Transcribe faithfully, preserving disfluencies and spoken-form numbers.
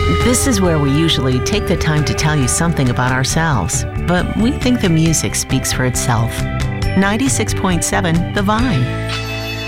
This is where we usually take the time to tell you something about ourselves, but we think the music speaks for itself. ninety-six point seven The Vine.